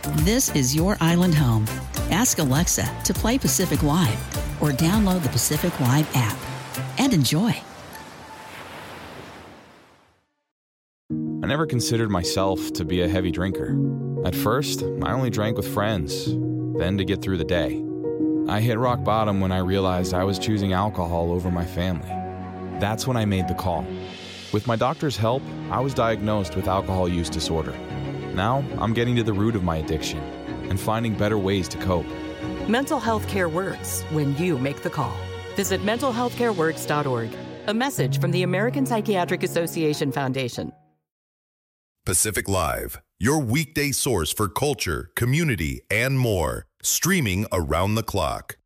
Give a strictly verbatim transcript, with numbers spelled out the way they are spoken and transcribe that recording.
This is your island home. Ask Alexa to play Pacific Live or download the Pacific Live app and enjoy. I never considered myself to be a heavy drinker. At first, I only drank with friends, then to get through the day. I hit rock bottom when I realized I was choosing alcohol over my family. That's when I made the call. With my doctor's help, I was diagnosed with alcohol use disorder. Now, I'm getting to the root of my addiction and finding better ways to cope. Mental health care works when you make the call. Visit mental health care works dot org. A message from the American Psychiatric Association Foundation. Pacific Live, your weekday source for culture, community, and more. Streaming around the clock.